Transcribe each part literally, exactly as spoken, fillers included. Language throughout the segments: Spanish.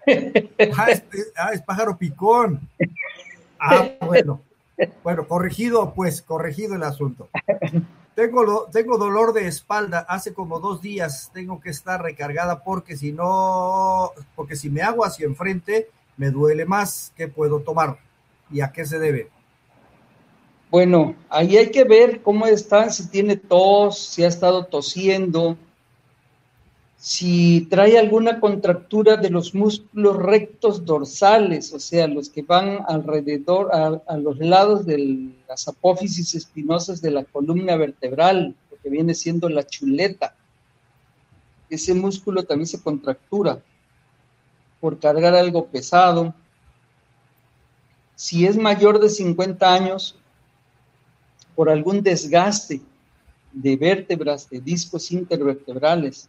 Ah, es, ah, es pájaro picón. Ah, bueno. Bueno, corregido, pues, corregido el asunto. Tengo, lo, tengo dolor de espalda, hace como dos días tengo que estar recargada porque si no, porque si me hago hacia enfrente, me duele más. ¿Qué puedo tomar? ¿Y a qué se debe? Bueno, ahí hay que ver cómo está, si tiene tos, si ha estado tosiendo, si trae alguna contractura de los músculos rectos dorsales, o sea, los que van alrededor, a, a los lados de las apófisis espinosas de la columna vertebral, lo que viene siendo la chuleta. Ese músculo también se contractura por cargar algo pesado. Si es mayor de cincuenta años, por algún desgaste de vértebras, de discos intervertebrales.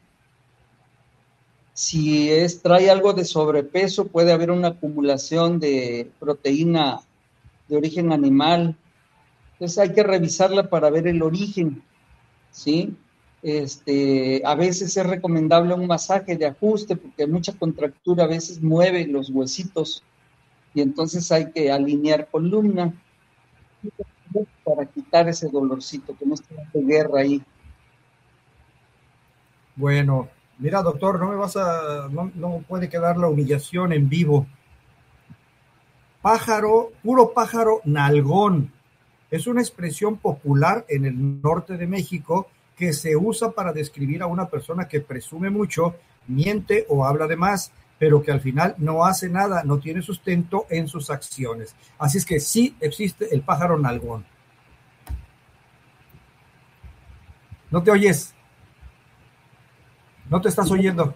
Si es, trae algo de sobrepeso, puede haber una acumulación de proteína de origen animal. Entonces hay que revisarla para ver el origen, ¿sí? Este, a veces es recomendable un masaje de ajuste porque mucha contractura a veces mueve los huesitos y entonces hay que alinear columna para quitar ese dolorcito, que no esté de guerra ahí. Bueno, mira, doctor, no me vas a, no, no puede quedar la humillación en vivo. Pájaro, puro pájaro nalgón. Es una expresión popular en el norte de México que se usa para describir a una persona que presume mucho, miente o habla de más, pero que al final no hace nada, no tiene sustento en sus acciones. Así es que sí existe el pájaro nalgón. ¿No te oyes? ¿No te estás oyendo?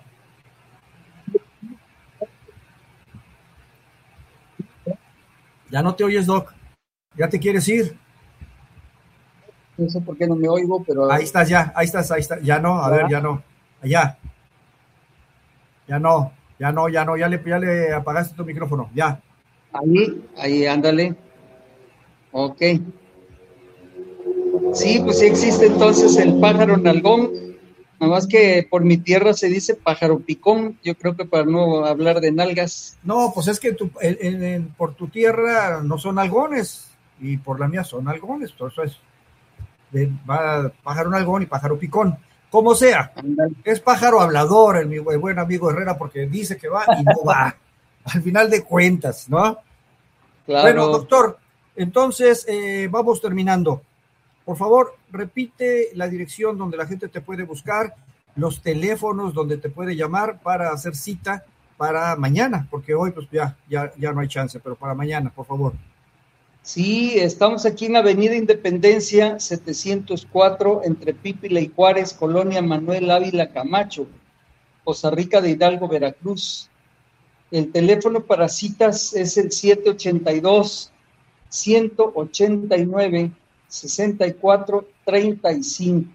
Ya no te oyes, Doc. ¿Ya te quieres ir? No sé por qué no me oigo, pero... Ahí estás ya, ahí estás, ahí estás. Ya no, a ver, ya no. Allá. Ya no, ya no, ya no, ya le, ya le apagaste tu micrófono, ya. Ahí, ahí, ándale. Ok. Sí, pues sí existe entonces el pájaro nalgón, nada más que por mi tierra se dice pájaro picón, yo creo que para no hablar de nalgas. No, pues es que tu, en, en, por tu tierra no son algones, y por la mía son algones, todo eso es de, va, pájaro nalgón y pájaro picón, como sea. Ándale. Es pájaro hablador el mi buen amigo Herrera porque dice que va y no va, al final de cuentas, ¿no? Claro. Bueno, doctor, entonces eh, vamos terminando. Por favor, repite la dirección donde la gente te puede buscar, los teléfonos donde te puede llamar para hacer cita para mañana, porque hoy pues ya, ya, ya no hay chance, pero para mañana, por favor. Sí, estamos aquí en Avenida Independencia setecientos cuatro, entre Pípila y Juárez, Colonia Manuel Ávila Camacho, Poza Rica de Hidalgo, Veracruz. El teléfono para citas es el siete ochenta y dos, ciento ochenta y nueve, sesenta y cuatro treinta y cinco.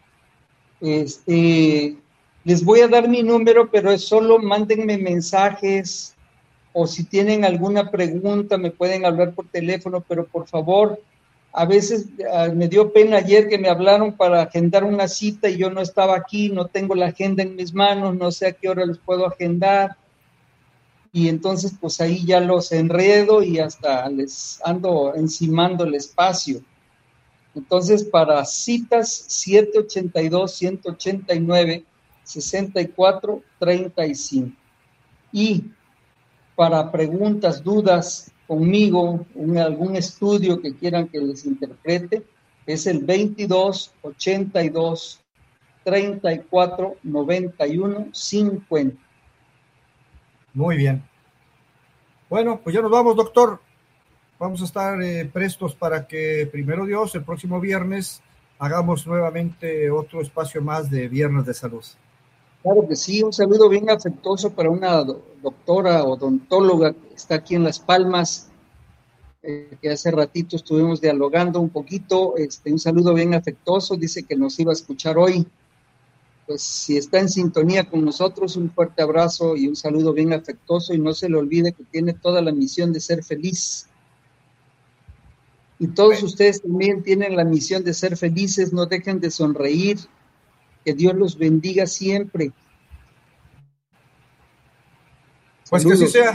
Este, les voy a dar mi número, pero es solo mándenme mensajes o si tienen alguna pregunta me pueden hablar por teléfono, pero por favor, a veces uh, me dio pena ayer que me hablaron para agendar una cita y yo no estaba aquí, no tengo la agenda en mis manos, no sé a qué hora les puedo agendar. Y entonces pues ahí ya los enredo y hasta les ando encimando el espacio. Entonces para citas siete ochenta y dos, ciento ochenta y nueve, sesenta y cuatro treinta y cinco. Y para preguntas, dudas conmigo, en algún estudio que quieran que les interprete, es el veintidós ochenta y dos, treinta y cuatro noventa y uno cincuenta. Muy bien. Bueno, pues ya nos vamos, doctor. Vamos a estar eh, prestos para que, primero Dios, el próximo viernes hagamos nuevamente otro espacio más de Viernes de Salud. Claro que sí, un saludo bien afectuoso para una doctora odontóloga que está aquí en Las Palmas, eh, que hace ratito estuvimos dialogando un poquito, este, un saludo bien afectuoso, dice que nos iba a escuchar hoy. Pues si está en sintonía con nosotros, un fuerte abrazo y un saludo bien afectuoso y no se le olvide que tiene toda la misión de ser feliz. Y todos ustedes también tienen la misión de ser felices, no dejen de sonreír, que Dios los bendiga siempre. Pues que así sea.